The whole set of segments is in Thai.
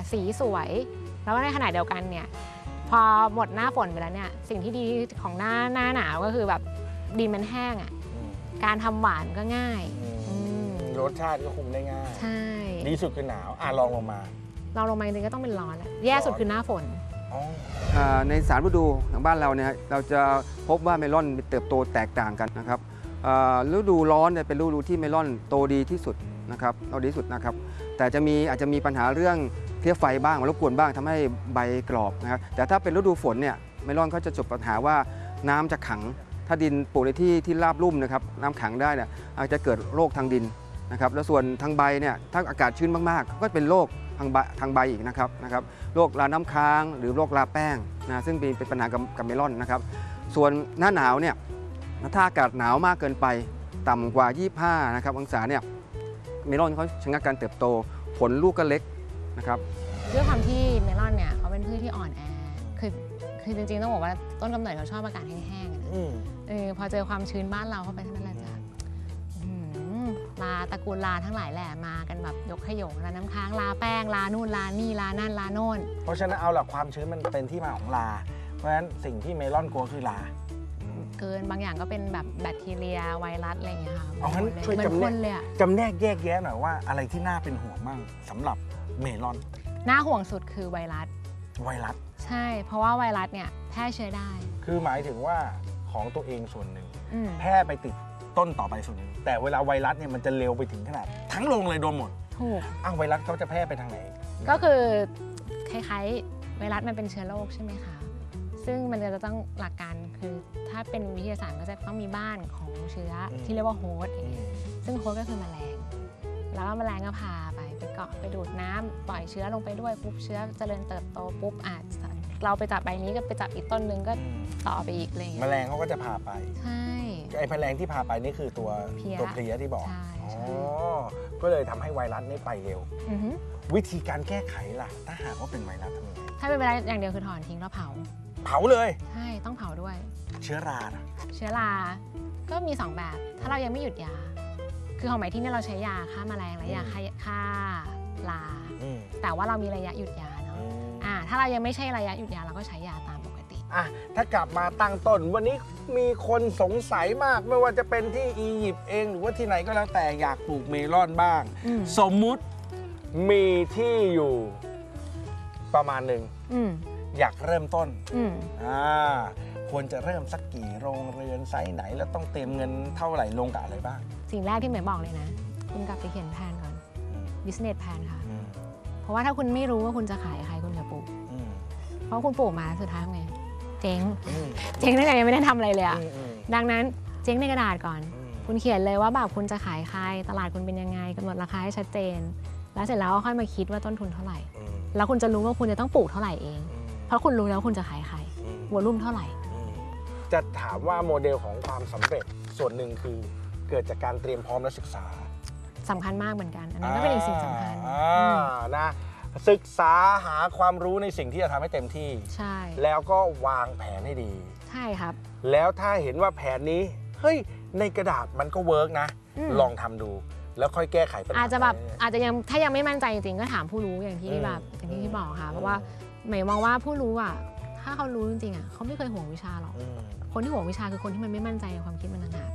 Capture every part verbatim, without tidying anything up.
สีสวยแล้วในขณะเดียวกันเนี่ยพอหมดหน้าฝนไปแล้วเนี่ยสิ่งที่ดีของหน้าหน้าหนาวก็คือแบบดินมันแห้งอ่ะการทำหวานก็ง่ายรสชาติก็คุมได้ง่ายใช่ดีสุดคือหนาวอ่ะลองลงมาลองลงมาจริงๆก็ต้องเป็นร้อนแย่สุดคือหน้าฝนในสามฤดูของบ้านเราเนี่ยเราจะพบว่าเมลอนเติบโตแตกต่างกันนะครับฤดูร้อนเนี่ยเป็นฤดูที่เมลอนโตดีที่สุดนะครับโตดีที่สุดนะครับแต่จะมีอาจจะมีปัญหาเรื่องเพลี้ยไฟบ้างรบกวนบ้างทำให้ใบกรอบนะครับแต่ถ้าเป็นฤดูฝนเนี่ยเมลอนเขาจะจบปัญหาว่าน้ำจะขังถ้าดินปลูกในที่ที่ราบลุ่มนะครับน้ำขังได้เนี่ยอาจจะเกิดโรคทางดินนะครับแล้วส่วนทางใบเนี่ยถ้าอากาศชื้นมากๆก็เป็นโรคทางใบทางใบอีกนะครับนะครับโรคราน้ำค้างหรือโรคราแป้งนะซึ่งเป็นปัญหากับเมลอนนะครับส่วนหน้าหนาวเนี่ยถ้าอากาศหนาวมากเกินไปต่ำกว่ายี่สิบห้านะครับองศาเนี่ยเมลอนเขาชะงักการเติบโตผลลูกก็เล็กนะครับด้วยความที่เมลอนเนี่ยเขาเป็นพืชที่อ่อนแอคือคือจริงๆต้องบอกว่าต้นกำเนิดเขาชอบอากาศแห้งๆเออพอเจอความชื้นบ้านเราเข้าไปเท่านั้นแหละจ้ะลาตระกูลลาทั้งหลายแหละมากันแบบยกขยงลาน้ำค้างลาแป้งลานู่นลานี่ลานั่นลาโน่นเพราะฉะนั้นเอาหลักความชื้นมันเป็นที่มาของลาเพราะฉะนั้นสิ่งที่เมลอนกลัวคือลาเกินบางอย่างก็เป็นแบบแบคทีเรียไวรัสอะไรอย่างเงี้ยค่ะเอางั้นช่วยจำแนกจำแนกแยกแยะหน่อยว่าอะไรที่น่าเป็นห่วงมั่งสำหรับเมลอนน่าห่วงสุดคือไวรัสไวรัสใช่เพราะว่าไวรัสเนี่ยแพร่เชื้อได้คือหมายถึงว่าของตัวเองส่วนหนึ่งแพร่ไปติดต้นต่อไปส่วนหนึ่งแต่เวลาไวรัสเนี่ยมันจะเร็วไปถึงขนาดทั้งโรงเลยโดนหมดถูกอ้าวไวรัสเขาจะแพร่ไปทางไหนก็คือคล้ายๆไวรัสมันเป็นเชื้อโรคใช่ไหมคะซึ่งมันจะต้องหลักการคือถ้าเป็นวิทยาศาสตร์ก็จะต้องมีบ้านของเชื้อที่เรียกว่าโฮสต์ซึ่งโฮสต์ก็คือแมลงแล้วแมลงก็พาไปไปเกาะไปดูดน้ำปล่อยเชื้อลงไปด้วยปุ๊บเชื้อเจริญเติบโตปุ๊บอาจเราไปจับใบนี้ก็ไปจับอีกต้นนึงก็ต่อไปอีกเลยแมลงเขาก็จะพาไปใช่ไอ้แมลงที่พาไปนี่คือตัวตัวเพลี้ยที่บอกอ๋อก็เลยทำให้ไวรัสนี่ไปเร็ววิธีการแก้ไขล่ะถ้าหากว่าเป็นไวรัสทำยังไงถ้าเป็นไวรัสอย่างเดียวคือถอนทิ้งแล้วเผาเผาเลยใช่ต้องเผาด้วยเชื้อรานะเชื้อราก็มีสองแบบถ้าเรายังไม่หยุดยาคือของหมายที่นี่เราใช้ยาฆ่าแมลงและยาฆ่าราแต่ว่าเรามีระยะหยุดยาเนาะอ่าถ้าเรายังไม่ใช่ระยะหยุดยาเราก็ใช้ยาตามปกติอ่ะถ้ากลับมาตั้งต้นวันนี้มีคนสงสัยมากไม่ว่าจะเป็นที่อียิปต์เองหรือว่าที่ไหนก็แล้วแต่อยากปลูกเมลอนบ้างสมมุติมีที่อยู่ประมาณหนึ่งอยากเริ่มต้นอ่าควรจะเริ่มสักกี่โรงเรือนไซส์ไหนแล้วต้องเตรียมเงินเท่าไหร่ลงกับอะไรบ้างสิ่งแรกที่เหมย์บอกเลยนะคุณกลับไปเขียนแผนก่อน business plan ค่ะเพราะว่าถ้าคุณไม่รู้ว่าคุณจะขายใครคุณจะปลูกเพราะคุณปลูกมาสุดท้ายไงเจ๊งเจ๊งตั้งแต่ยังไม่ได้ทำอะไรเลยอ่ะดังนั้นเจ๊งในกระดาษก่อนคุณเขียนเลยว่าแบบคุณจะขายใครตลาดคุณเป็นยังไงกำหนดราคาให้ชัดเจนแล้วเสร็จแล้วค่อยมาคิดว่าต้นทุนเท่าไหร่แล้วคุณจะรู้ว่าคุณจะต้องปลูกเท่าไหร่เองเพราะคุณรู้แล้วคุณจะขายใครวอลุ่มเท่าไหร่จะถามว่าโมเดลของความสำเร็จส่วนหนึ่งคือเกิดจากการเตรียมพร้อมและศึกษาสำคัญมากเหมือนกันอันนั้นก็เป็นอีกสิ่งสำคัญนะศึกษาหาความรู้ในสิ่งที่จะทำให้เต็มที่ใช่แล้วก็วางแผนให้ดีใช่ครับแล้วถ้าเห็นว่าแผนนี้เฮ้ยในกระดาษมันก็เวิร์กนะลองทำดูแล้วค่อยแก้ไขปัญหาอาจจะแบบอาจจะยังถ้ายังไม่มั่นใจจริงๆก็ถามผู้รู้อย่างที่แบบอย่างที่พี่บอกค่ะเพราะว่าหมายมองว่าผู้รู้อ่ะถ้าเขารู้จริงๆอ่ะเขาไม่เคยห่วงวิชาหรอกคนที่ห่วงวิชาคือคนที่มันไม่มั่นใจในความคิดมันต่างหาก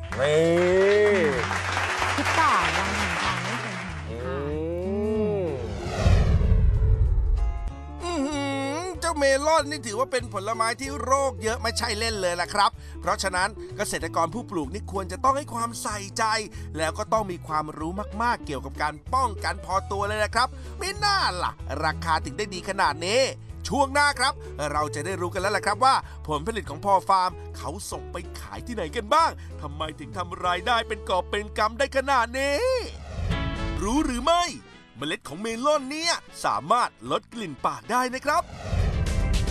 คิดก่อนวางแผนก่อนไม่ควรหาเจ้าเมลอนนี่ถือว่าเป็นผลไม้ที่โรคเยอะไม่ใช่เล่นเลยล่ะครับเพราะฉะนั้นเกษตรกรผู้ปลูกนี่ควรจะต้องให้ความใส่ใจแล้วก็ต้องมีความรู้มากๆเกี่ยวกับการป้องกันพอตัวเลยนะครับไม่น่าล่ะราคาถึงได้ดีขนาดนี้ช่วงหน้าครับเราจะได้รู้กันแล้วล่ะครับว่าผลผลิตของพ่อฟาร์มเขาส่งไปขายที่ไหนกันบ้างทำไมถึงทำรายได้เป็นกอบเป็นกำได้ขนาดนี้รู้หรือไม่เมล็ดของเมลอนเนี่ยสามารถลดกลิ่นปากได้นะครับ